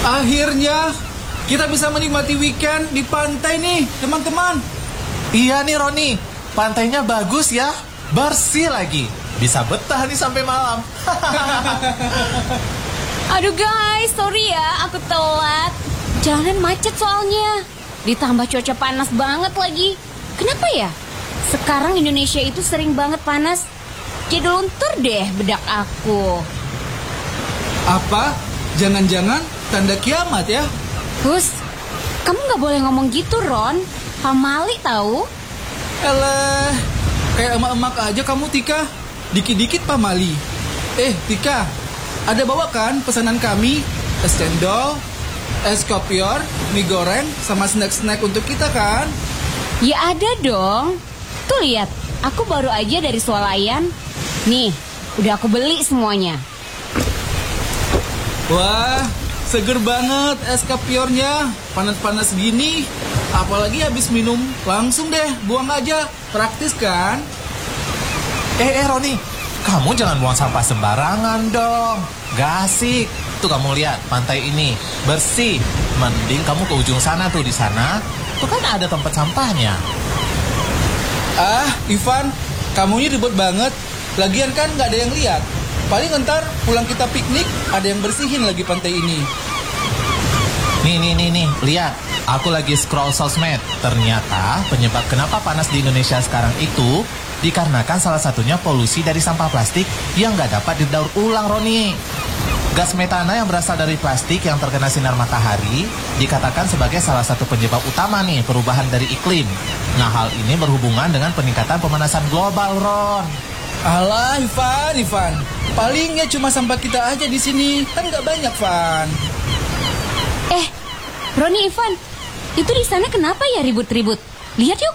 Akhirnya kita bisa menikmati weekend di pantai nih, teman-teman. Iya nih Roni, pantainya bagus ya, bersih lagi. Bisa betah nih sampai malam. Aduh guys, sorry ya aku telat. Jalanan macet soalnya. Ditambah cuaca panas banget lagi. Kenapa ya? Sekarang Indonesia itu sering banget panas. Jadi luntur deh bedak aku. Apa? Jangan-jangan tanda kiamat ya? Hus, kamu gak boleh ngomong gitu Ron. Pamali tahu. Elah, kayak emak-emak aja kamu Tika. Dikit-dikit pamali. Tika, ada bawa kan pesanan kami? Es cendol, es kopior, mie goreng, sama snack-snack untuk kita kan? Ya ada dong. Tuh lihat, aku baru aja dari swalayan. Nih, udah aku beli semuanya. Wah, seger banget es kopiornya. Panas-panas gini. Apalagi habis minum, langsung deh buang aja. Praktis kan? Roni, kamu jangan buang sampah sembarangan dong. Gak asik. Tuh kamu lihat pantai ini bersih. Mending kamu ke ujung sana tuh, di sana. Tuh kan ada tempat sampahnya. Ivan, kamunya ribet banget. Lagian kan gak ada yang lihat. Paling ntar pulang kita piknik, ada yang bersihin lagi pantai ini. Nih, lihat. Aku lagi scroll sosmed. Ternyata penyebab kenapa panas di Indonesia sekarang itu dikarenakan salah satunya polusi dari sampah plastik yang gak dapat didaur ulang, Roni. Gas metana yang berasal dari plastik yang terkena sinar matahari dikatakan sebagai salah satu penyebab utama nih perubahan dari iklim. Nah, hal ini berhubungan dengan peningkatan pemanasan global, Ron. Alah, Ivan. Palingnya cuma sampah kita aja di sini. Kan gak banyak, Van. Roni, Ivan, itu di sana kenapa ya ribut-ribut? Lihat yuk.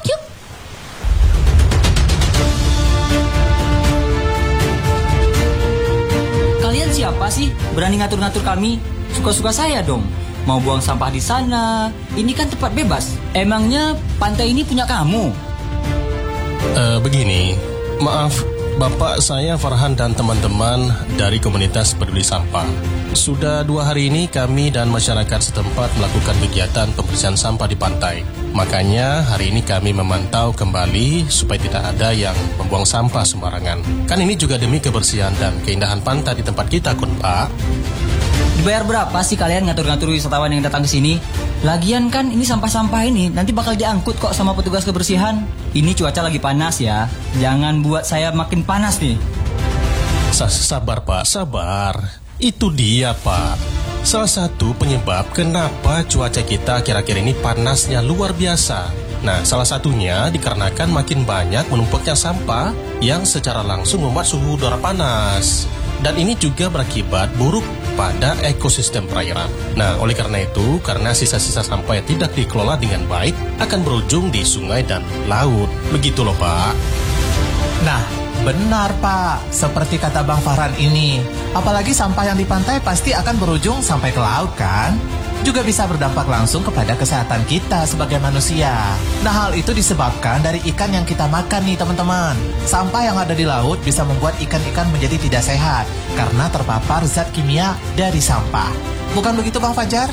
Kalian siapa sih? Berani ngatur-ngatur kami? Suka-suka saya dong. Mau buang sampah di sana. Ini kan tempat bebas. Emangnya pantai ini punya kamu? Begini, maaf, Bapak saya Farhan dan teman-teman dari komunitas peduli sampah. Sudah 2 hari ini kami dan masyarakat setempat melakukan kegiatan pembersihan sampah di pantai. Makanya hari ini kami memantau kembali supaya tidak ada yang membuang sampah sembarangan. Kan ini juga demi kebersihan dan keindahan pantai di tempat kita, Kun Pak. Dibayar berapa sih kalian ngatur-ngatur wisatawan yang datang ke sini? Lagian kan ini sampah-sampah ini nanti bakal diangkut kok sama petugas kebersihan. Ini cuaca lagi panas ya. Jangan buat saya makin panas nih. Sabar Pak, sabar. Itu dia Pak. Salah satu penyebab kenapa cuaca kita akhir-akhir ini panasnya luar biasa. Nah, salah satunya dikarenakan makin banyak menumpuknya sampah yang secara langsung membuat suhu udara panas. Dan ini juga berakibat buruk pada ekosistem perairan. Nah, oleh karena itu, karena sisa-sisa sampah yang tidak dikelola dengan baik akan berujung di sungai dan laut. Begitu loh, Pak. Nah, benar Pak, seperti kata Bang Farhan ini. Apalagi sampah yang di pantai pasti akan berujung sampai ke laut kan? Juga bisa berdampak langsung kepada kesehatan kita sebagai manusia. Nah, hal itu disebabkan dari ikan yang kita makan nih teman-teman. Sampah yang ada di laut bisa membuat ikan-ikan menjadi tidak sehat karena terpapar zat kimia dari sampah. Bukan begitu Bang Fajar?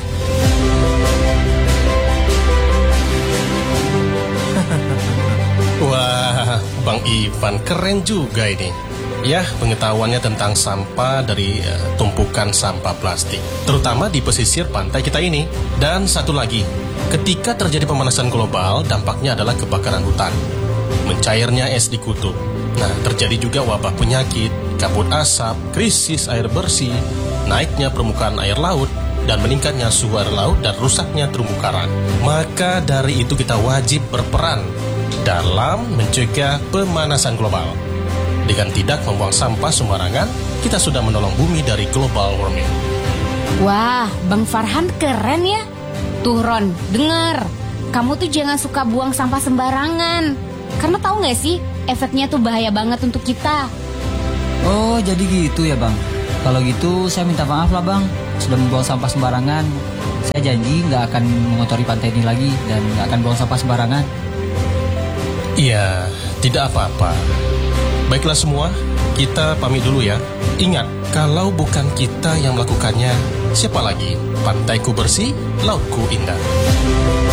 Wah, Bang Ivan keren juga ini. Ya, pengetahuannya tentang sampah dari tumpukan sampah plastik, terutama di pesisir pantai kita ini. Dan satu lagi, ketika terjadi pemanasan global, dampaknya adalah kebakaran hutan, mencairnya es di kutub. Nah, terjadi juga wabah penyakit, kabut asap, krisis air bersih, naiknya permukaan air laut, dan meningkatnya suhu air laut dan rusaknya terumbu karang. Maka dari itu kita wajib berperan dalam mencegah pemanasan global. Dengan tidak membuang sampah sembarangan, kita sudah menolong bumi dari global warming. Wah, Bang Farhan keren ya. Tuh Ron, dengar. Kamu tuh jangan suka buang sampah sembarangan. Karena tahu gak sih, efeknya tuh bahaya banget untuk kita. Oh, jadi gitu ya Bang. Kalau gitu saya minta maaf lah Bang. Sudah membuang sampah sembarangan. Saya janji gak akan mengotori pantai ini lagi dan gak akan buang sampah sembarangan. Iya, tidak apa-apa. Baiklah semua, Kita pamit dulu ya. Ingat, kalau bukan kita yang melakukannya, siapa lagi? Pantaiku bersih, lautku indah.